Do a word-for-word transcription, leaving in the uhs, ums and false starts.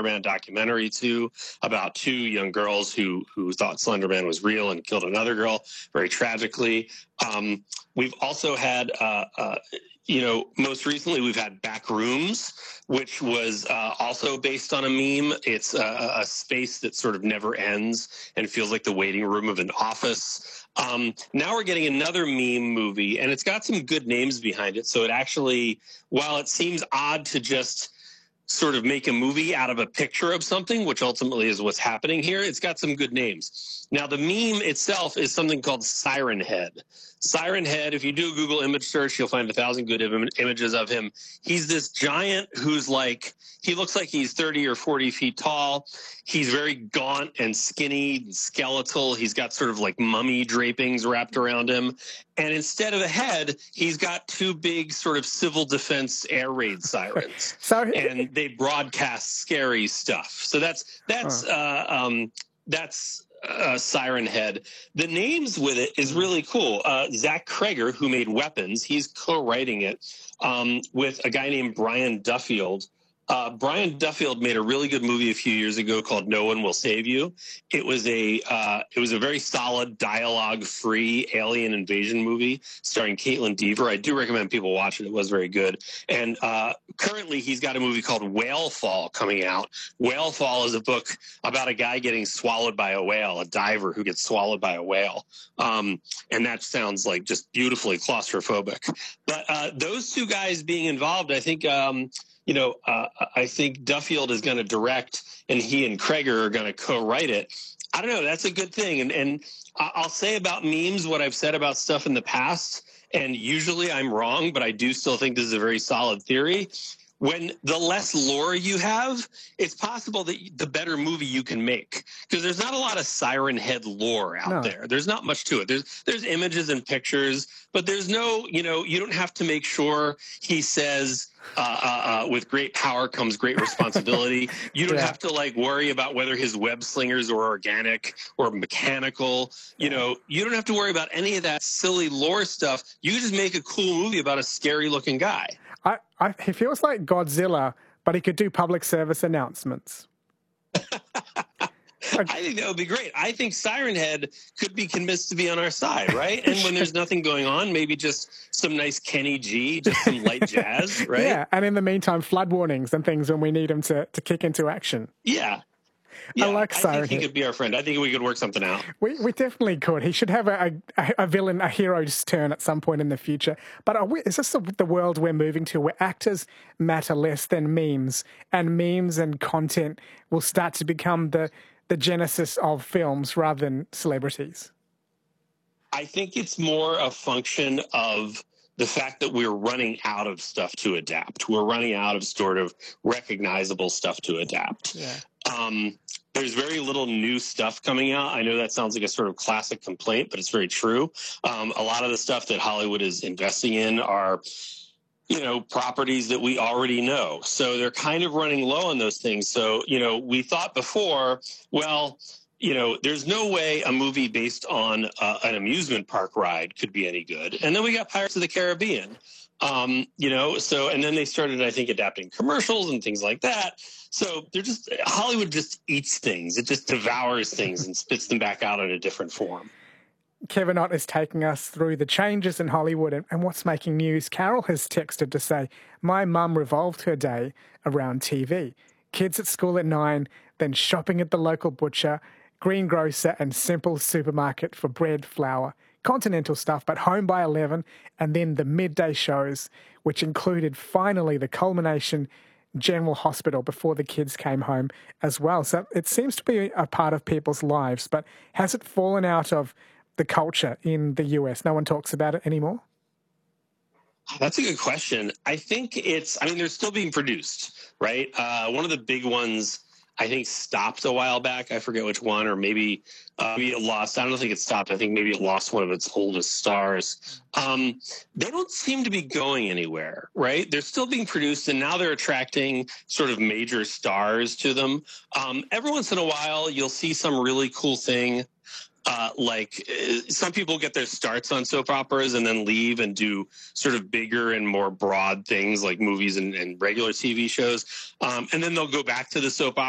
Man documentary too, about two young girls who who thought Slender Man was real and killed another girl very tragically. Um, we've also had, uh, uh, you know, most recently we've had Backrooms, which was uh, also based on a meme. It's a, a space that sort of never ends and feels like the waiting room of an office. Um, now we're getting another meme movie, and it's got some good names behind it. So it actually, while it seems odd to just sort of make a movie out of a picture of something, which ultimately is what's happening here, it's got some good names. Now, the meme itself is something called Siren Head. Siren Head, if you do a Google image search, you'll find a thousand good Im- images of him. He's this giant who's like, he looks like he's thirty or forty feet tall. He's very gaunt and skinny and skeletal. He's got sort of like mummy drapings wrapped around him. And instead of a head, he's got two big sort of civil defense air raid sirens. Sorry. And they broadcast scary stuff. So that's, that's, uh, um, that's, Uh, Siren Head. The names with it is really cool. Uh, Zach Kreger, who made Weapons, he's co-writing it um, with a guy named Brian Duffield. Uh, Brian Duffield made a really good movie a few years ago called No One Will Save You. It was a uh, it was a very solid dialogue-free alien invasion movie starring Caitlin Dever. I do recommend people watch it. It was very good. And uh, currently, he's got a movie called Whale Fall coming out. Whale Fall is a book about a guy getting swallowed by a whale, a diver who gets swallowed by a whale. Um, and that sounds like just beautifully claustrophobic. But uh, those two guys being involved, I think. Um, You know, uh, I think Duffield is going to direct, and he and Kreger are going to co-write it. I don't know. That's a good thing. And and I'll say about memes what I've said about stuff in the past, and usually I'm wrong, but I do still think this is a very solid theory. When the less lore you have, it's possible that the better movie you can make, because there's not a lot of Siren Head lore out No. there. There's not much to it. There's there's images and pictures, but there's no, you know, you don't have to make sure he says uh, uh, uh, with great power comes great responsibility. You don't Yeah. have to like worry about whether his web slingers are organic or mechanical. You Yeah. know, you don't have to worry about any of that silly lore stuff. You can just make a cool movie about a scary looking guy. I, I, he feels like Godzilla, but he could do public service announcements. I think that would be great. I think Siren Head could be convinced to be on our side, right? And when there's nothing going on, maybe just some nice Kenny G, just some light jazz, right? Yeah, and in the meantime, flood warnings and things when we need him to, to kick into action. Yeah. Yeah, I like I Siren think he Head. could be our friend. I think we could work something out. We we definitely could. He should have a, a, a villain, a hero's turn at some point in the future. But are we, is this the, the world we're moving to, where actors matter less than memes, and memes and content will start to become the, the genesis of films rather than celebrities? I think it's more a function of the fact that we're running out of stuff to adapt. We're running out of sort of recognizable stuff to adapt. Yeah. Um, there's very little new stuff coming out. I know that sounds like a sort of classic complaint, but it's very true. Um, a lot of the stuff that Hollywood is investing in are, you know, properties that we already know. So they're kind of running low on those things. So, you know, we thought before, well, you know, there's no way a movie based on uh, an amusement park ride could be any good. And then we got Pirates of the Caribbean, um, you know, so, and then they started, I think, adapting commercials and things like that. So they're just, Hollywood just eats things. It just devours things and spits them back out in a different form. Kevin Ott is taking us through the changes in Hollywood and, and what's making news. Carol has texted to say, my mum revolved her day around T V. Kids at school at nine, then shopping at the local butcher, greengrocer and simple supermarket for bread, flour, continental stuff, but home by eleven, and then the midday shows, which included finally the culmination General Hospital before the kids came home as well. So it seems to be a part of people's lives, but has it fallen out of the culture in the U S? No one talks about it anymore? That's a good question. I think it's, I mean, they're still being produced, right? Uh, one of the big ones, I think, stopped a while back. I forget which one, or maybe, uh, maybe it lost. I don't think it stopped. I think maybe it lost one of its oldest stars. Um, they don't seem to be going anywhere, right? They're still being produced, and now they're attracting sort of major stars to them. Um, every once in a while, you'll see some really cool thing. Uh, like uh, some people get their starts on soap operas and then leave and do sort of bigger and more broad things like movies and, and regular T V shows. Um, and then they'll go back to the soap opera.